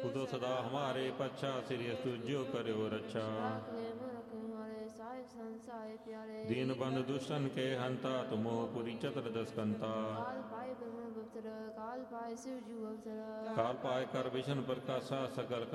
ਉਦੋ ਸਦਾ ਹਮਾਰੇ ਪਛਾ ਸ੍ਰੀ ਅਸਤੁਜਿਓ ਕਰਿਓ ਰੱਛਾ। ਦੀਨ ਬੰਧ ਦੁਸ਼ਟਨ ਕੇ ਹੰਤਾ ਤੁਮੋ ਪੁਰੀ ਚਤਰ ਦਸ ਕੰਤਾ। ਕਾਲ ਪਾਏ ਕਰ ਵਿਸ਼ਨ ਪ੍ਰਕਾਸ਼ਾ ਸਕਲ